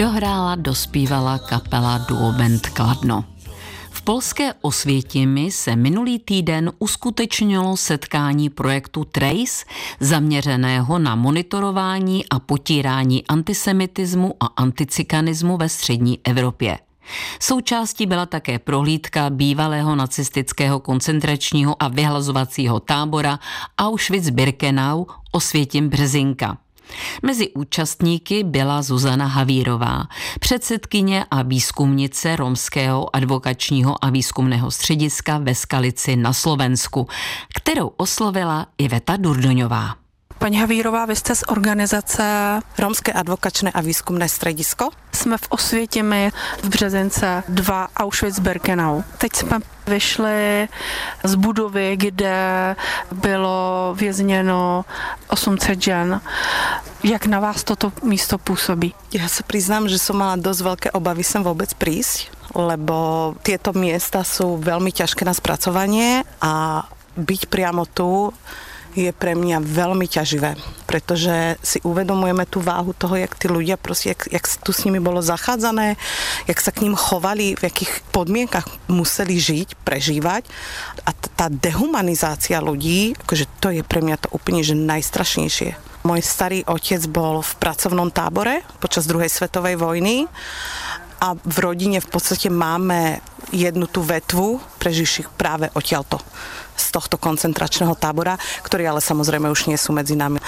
dohrála, dospívala kapela Duo Band Kladno. V polské Osvětimi se minulý týden uskutečnilo setkání projektu Trace, zaměřeného na monitorování a potírání antisemitismu a anticikanismu ve střední Evropě. Součástí byla také prohlídka bývalého nacistického koncentračního a vyhlazovacího tábora Auschwitz-Birkenau Osvětim-Brzinka. Mezi účastníky byla Zuzana Havírová, předsedkyně a výzkumnice Romského advokačního a výzkumného střediska ve Skalici na Slovensku, kterou oslovila Iveta Durdoňová. Paní Havírová, vy jste z organizace Romské advokačné a výzkumné středisko. Jsme v Osvětimi v Březince 2 Auschwitz-Birkenau. Teď jsme vyšli z budovy, kde bylo vězněno 800 žen. Jak na vás toto místo působí? Ja sa priznám, že som mala dosť veľké obavy sem vôbec prísť, lebo tieto miesta sú veľmi ťažké na spracovanie a byť priamo tu je pre mňa veľmi ťaživé, pretože si uvedomujeme tú váhu toho, jak tí ľudia proste, jak tu s nimi bolo zachádzané, jak sa k ním chovali, v jakých podmienkach museli žiť, prežívať a tá dehumanizácia ľudí, akože to je pre mňa to úplne že najstrašnejšie. Môj starý otec bol v pracovnom tábore počas druhej svetovej vojny a v rodine v podstate máme jednu tú vetvu preživších práve odtiaľto z tohto koncentračného tábora, ktorí ale samozrejme už nie sú medzi nami.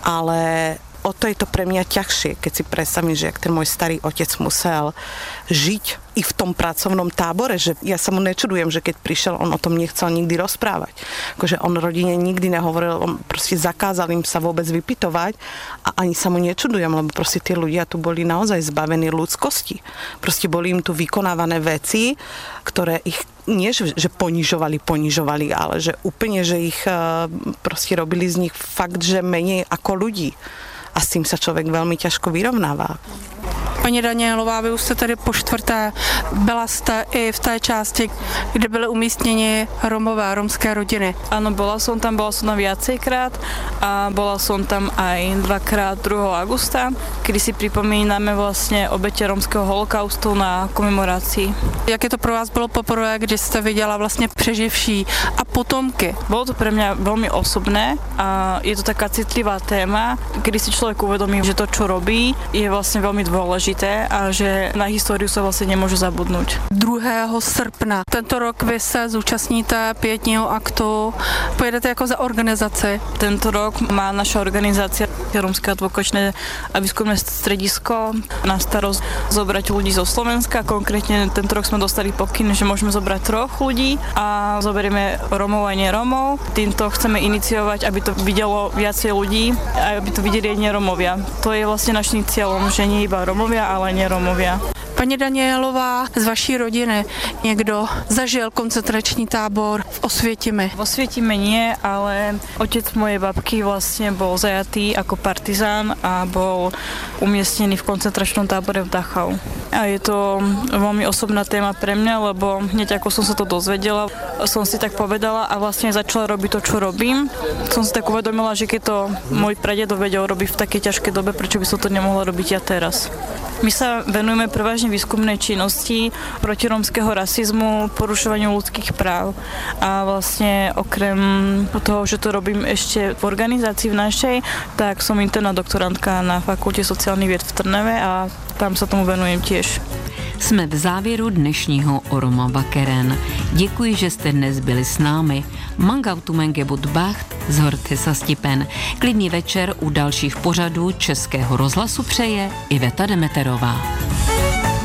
Ale o to je to pre mňa ťažšie, keď si predstavím, že jak ten môj starý otec musel žiť i v tom pracovnom tábore, že ja sa mu nečudujem, že keď prišiel, on o tom nechcel nikdy rozprávať. Akože on rodine nikdy nehovoril, on proste zakázal im sa vôbec vypytovať a ani sa mu nečudujem, lebo proste tí ľudia tu boli naozaj zbavení ľudskosti. Proste boli im tu vykonávané veci, ktoré ich nie, že ponižovali, ale že úplne, že ich proste robili z nich fakt, že menej ako ľudí. A s tím se člověk velmi těžko vyrovnává. Paní Danielová, vy už jste tady po čtvrté. Byla jste i v té části, kde byly umístěni Romové, romské rodiny. Áno, bola som tam viacejkrát a bola som tam aj 2-krát 2. augusta, kedy si pripomíname vlastne obete romského holokaustu na komemorácii. Jak je to pro vás bylo poprvé, kdy jste viděla vlastně přeživší a potomky? Bolo to pre mňa veľmi osobné a je to taká citlivá téma, kedy si človek uvedomí, že to, čo robí, je vlastne veľmi dôležité a že na históriu sa vlastne nemôže zabudnúť. 2. srpna. Tento rok vy se zúčastníte pietního aktu. Pojedete jako za organizaci? Tento rok má naša organizácia Romské advokačné a výskumné stredisko na starosť zobrať ľudí zo Slovenska. Konkrétne tento rok sme dostali pokyn, že môžeme zobrať 3 ľudí a zoberieme Romov a neromov. Týmto chceme iniciovať, aby to videlo viacej ľudí a aby to videli aj neromovia. To je vlastne naším cieľom, že nie iba Romovia, ale aj neromovia. Paní Danielová, z vaší rodiny někdo zažil koncentrační tábor v Osvětimi? V Osvětimi nie, ale otec mojej babky vlastne bol zajatý ako partizán a bol umiestnený v koncentračnom tábore v Dachau. A je to veľmi osobná téma pre mňa, lebo hneď ako som sa to dozvedela, som si tak povedala a vlastne začala robiť to, čo robím. Som si tak uvedomila, že keď to môj pradedo vedel robiť v takej ťažkej dobe, prečo by som to nemohla robiť ja teraz. My sa venujeme prevažne výskumnej činnosti proti rómskeho rasizmu, porušovaniu ľudských práv a vlastne okrem toho, že to robím ešte v organizácii v našej, tak som interná doktorantka na Fakulte sociálnych vied v Trnave a tam sa tomu venujem tiež. Jsme v závěru dnešního Oroma Vakeren. Děkuji, že jste dnes byli s námi. Mangautumengebut Bacht z Hortesa Stipen. Klidný večer u dalších pořadů Českého rozhlasu přeje Iveta Demeterová.